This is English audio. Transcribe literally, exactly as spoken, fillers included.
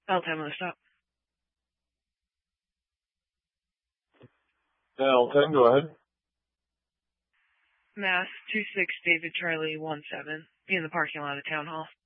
L ten with a stop. L ten, go ahead. Mass two six David Charlie one seven. Be in the parking lot of Town Hall.